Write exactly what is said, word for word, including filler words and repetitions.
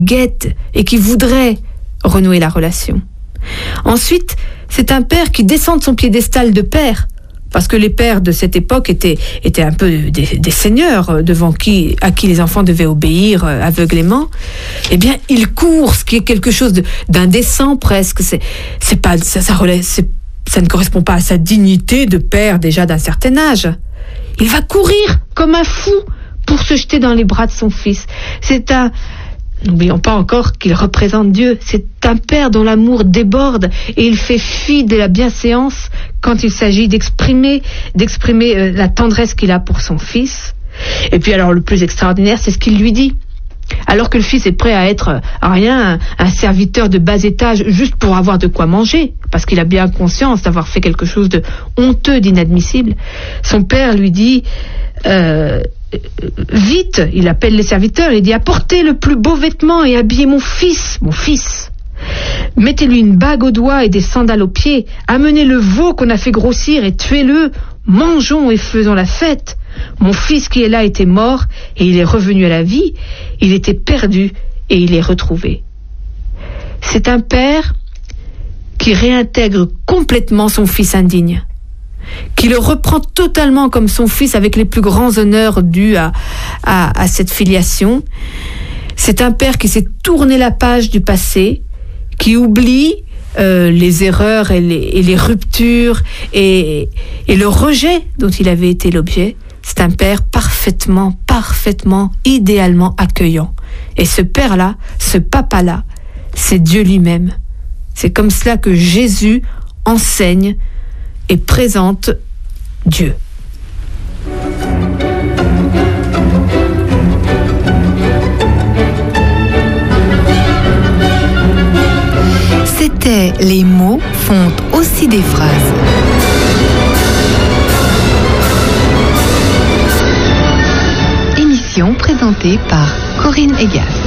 guette et qui voudrait renouer la relation. Ensuite, c'est un père qui descend de son piédestal de père, parce que les pères de cette époque étaient, étaient un peu des, des seigneurs devant qui, à qui les enfants devaient obéir aveuglément. Eh bien, il court, ce qui est quelque chose de, d'indécent presque. C'est, c'est pas, ça, ça, relève, c'est, ça ne correspond pas à sa dignité de père déjà d'un certain âge. Il va courir comme un fou pour se jeter dans les bras de son fils. C'est un... N'oublions pas encore qu'il représente Dieu. C'est un père dont l'amour déborde et il fait fi de la bienséance quand il s'agit d'exprimer, d'exprimer euh, la tendresse qu'il a pour son fils. Et puis alors le plus extraordinaire, c'est ce qu'il lui dit. Alors que le fils est prêt à être à rien, un, un serviteur de bas étage juste pour avoir de quoi manger, parce qu'il a bien conscience d'avoir fait quelque chose de honteux, d'inadmissible, son père lui dit... Euh, Vite, il appelle les serviteurs et dit: apportez le plus beau vêtement et habillez mon fils, mon fils. Mettez-lui une bague au doigt et des sandales aux pieds. Amenez le veau qu'on a fait grossir et tuez-le. Mangeons et faisons la fête. Mon fils qui est là était mort et il est revenu à la vie. Il était perdu et il est retrouvé. C'est un père qui réintègre complètement son fils indigne, qui le reprend totalement comme son fils avec les plus grands honneurs dus à, à, à cette filiation. C'est un père qui s'est tourné la page du passé, qui oublie euh, les erreurs et les, et les ruptures et, et le rejet dont il avait été l'objet. C'est un père parfaitement, parfaitement, idéalement accueillant. Et ce père-là, ce papa-là, c'est Dieu lui-même. C'est comme cela que Jésus enseigne et présente Dieu. C'était Les mots font aussi des phrases. Émission présentée par Corinne Egas.